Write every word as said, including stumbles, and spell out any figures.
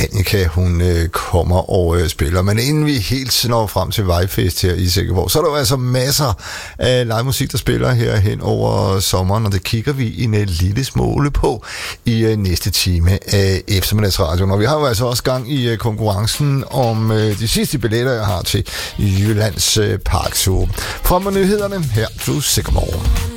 Annika, hun øh, kommer og øh, spiller. Men inden vi helt når frem til Vejfest her i Silkeborg, så er der jo altså masser af live musik, der spiller her hen over sommeren, og det kigger vi en øh, lille smule på i øh, næste time af eftermiddagsradioen. Og vi har jo altså også gang i øh, konkurrencen om øh, de sidste billetter, jeg har til Jyllands øh, Parkzoo. Frem med nyhederne her, plus Silkeborg.